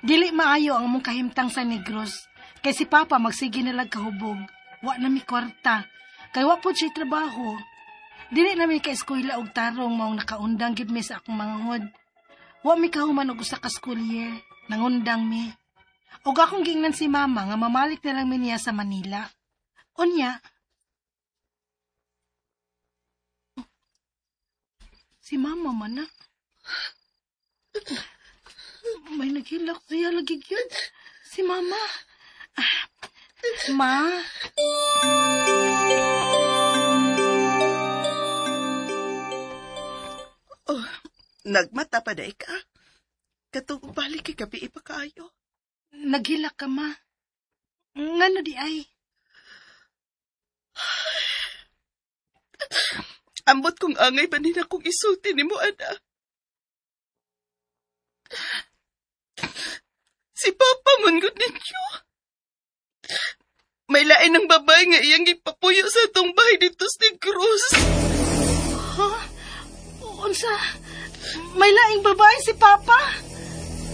Dili maayo ang mong kahimtang sa Negros. Kay si Papa magsige nalag kahubog. Wa na mi kwarta. Kay wa po siya trabaho. Dili na mi ka-eskwela og tarong maong nakaundang gid mi sa akong manghod. Wa mi kahuman og usa ka school year. Nangundang mi. Og akong gingnan si Mama nga mamalik na lang mi niya sa Manila. Unya. Si Mama man na. May naghilak siya lagi yun. Si Mama. Ma? Oh, nagmata pa day ka? Katong balik kay gabi pa kaayo. Naghilak ka, Ma. Ngano di ay? Ambot kong angay ba nila kung isulti ni mo, Ana? Si Papa mungod ninyo. May lain ng babae nga iyang ipapuyo sa itong bahay dito sa Negros. Ha? Unsa? May laing babae si Papa?